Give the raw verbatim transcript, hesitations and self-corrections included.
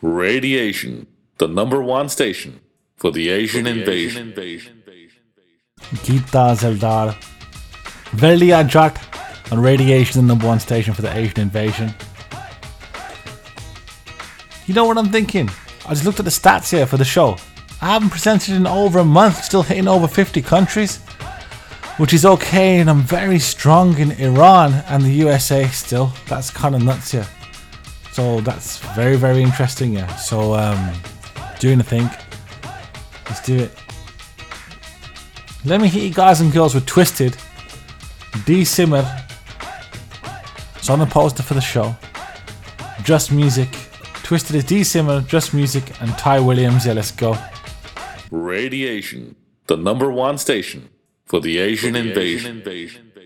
Radiation, the number one station for the Asian invasion. Geeta Zeldar. Velia Jat on Radiation, the number one station for the Asian invasion. You know what I'm thinking? I just looked at the stats here for the show. I haven't presented in over a month, still hitting over fifty countries, which is okay, and I'm very strong in Iran and the U S A still. That's kind of nuts here. So that's very, very interesting, yeah. So, um, doing a think. Let's do it. Let me hit you guys and girls with Twisted. D Simmer. It's on the poster for the show. Just Music. Twisted is D Simmer, Just Music, and Ty Williams. Yeah, let's go. Radiation, the number one station for the Asian, for the invasion. Asian invasion.